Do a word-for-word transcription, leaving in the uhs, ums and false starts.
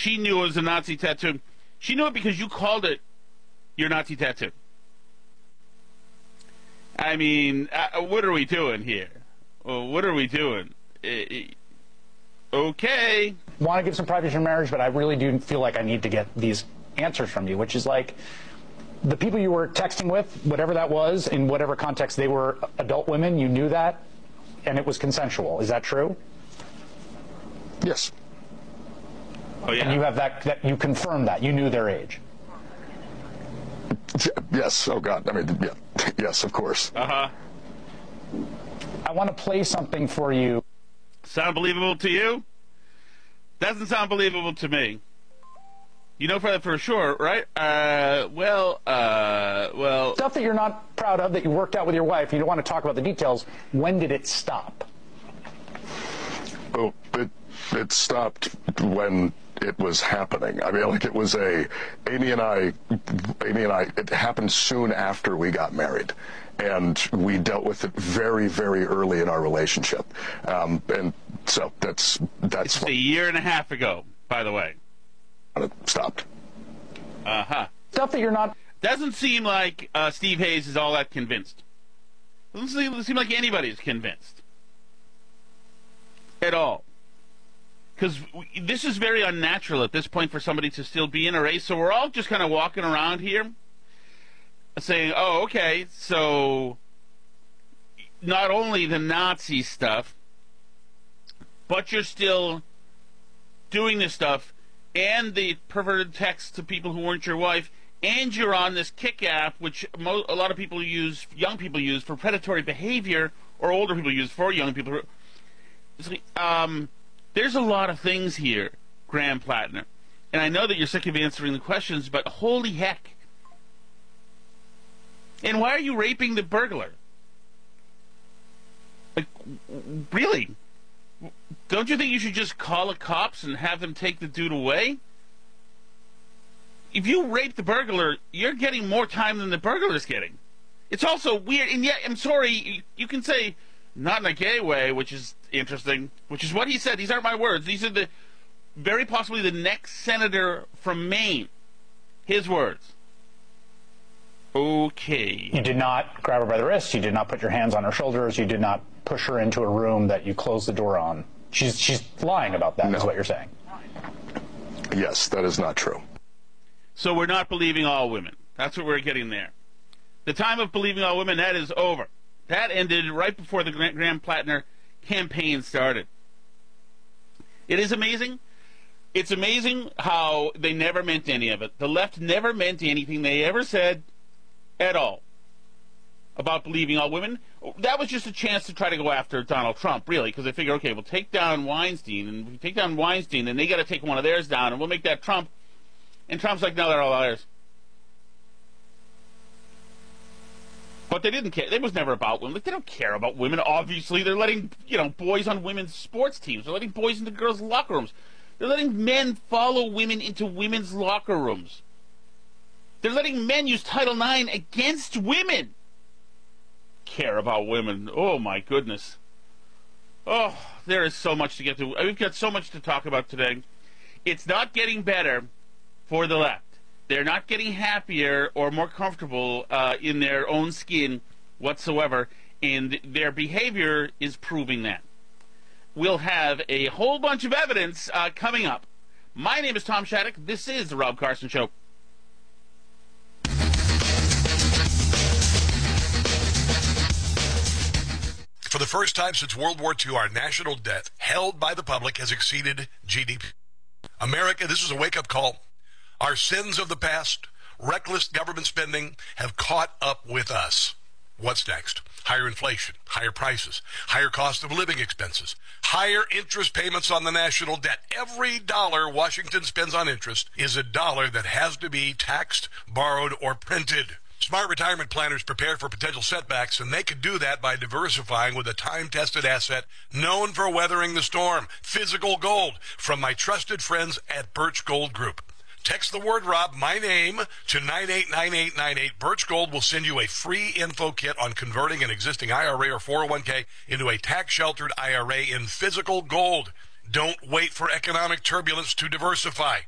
she knew it was a Nazi tattoo. She knew it because you called it your Nazi tattoo. I mean, uh, what are we doing here? Well, what are we doing? Uh, okay. Want to give some privacy in marriage, but I really do feel like I need to get these answers from you, which is like, the people you were texting with, whatever that was, in whatever context they were adult women, you knew that, and it was consensual. Is that true? Yes. Oh, yeah. And you have that, that you confirmed that. You knew their age. Yes. Oh, God. I mean, yeah. Yes, of course. Uh-huh. I want to play something for you. Sound believable to you? Doesn't sound believable to me. You know for for sure, right? Uh, well, uh, well... Stuff that you're not proud of, that you worked out with your wife, you don't want to talk about the details. When did it stop? Oh, it, it stopped when it was happening. I mean, like, it was a... Amy and I... Amy and I... It happened soon after we got married. And we dealt with it very, very early in our relationship. Um, and so that's... that's It's a year and a half ago, by the way. It stopped. Uh-huh. Stuff that you're not... Doesn't seem like uh, Steve Hayes is all that convinced. Doesn't seem, seem like anybody's convinced. At all. Because this is very unnatural at this point for somebody to still be in a race. So we're all just kind of walking around here saying, oh, okay, so not only the Nazi stuff, but you're still doing this stuff and the perverted texts to people who weren't your wife, and you're on this Kick app, which mo- a lot of people use, young people use for predatory behavior, or older people use for young people. Um, there's a lot of things here, Graham Plattner. And I know that you're sick of answering the questions, but holy heck. And why are you raping the burglar? Like, really? Don't you think you should just call the cops and have them take the dude away? If you rape the burglar, you're getting more time than the burglar's getting. It's also weird, and yet, I'm sorry, you can say, not in a gay way, which is interesting, which is what he said. These aren't my words. These are the, very possibly the next senator from Maine. His words. Okay. You did not grab her by the wrist. You did not put your hands on her shoulders. You did not push her into a room that you closed the door on. She's she's lying about that, no. Is what you're saying. Yes, that is not true. So we're not believing all women. That's what we're getting there. The time of believing all women, that is over. That ended right before the Graham Plattner campaign started. It is amazing. It's amazing how they never meant any of it. The left never meant anything they ever said at all about believing all women. That was just a chance to try to go after Donald Trump, really, because they figure, okay, we'll take down Weinstein, and if we take down Weinstein, then they got to take one of theirs down, and we'll make that Trump. And Trump's like, no, they're all liars. But they didn't care. It was never about women. Like, they don't care about women. Obviously, they're letting, you know, boys on women's sports teams. They're letting boys into girls' locker rooms. They're letting men follow women into women's locker rooms. They're letting men use Title nine against women. Care about women. Oh, my goodness. Oh, there is so much to get to. We've got so much to talk about today. It's not getting better for the left. They're not getting happier or more comfortable uh, in their own skin whatsoever, and their behavior is proving that. We'll have a whole bunch of evidence uh, coming up. My name is Tom Shattuck. This is The Rob Carson Show. For the first time since World War Two, our national debt held by the public has exceeded G D P. America, this is a wake-up call. Our sins of the past, reckless government spending, have caught up with us. What's next? Higher inflation, higher prices, higher cost of living expenses, higher interest payments on the national debt. Every dollar Washington spends on interest is a dollar that has to be taxed, borrowed, or printed. Smart retirement planners prepare for potential setbacks, and they can do that by diversifying with a time-tested asset known for weathering the storm, physical gold, from my trusted friends at Birch Gold Group. Text the word Rob, my name, to nine eight nine eight nine eight. Birch Gold will send you a free info kit on converting an existing I R A or four oh one k into a tax-sheltered I R A in physical gold. Don't wait for economic turbulence to diversify.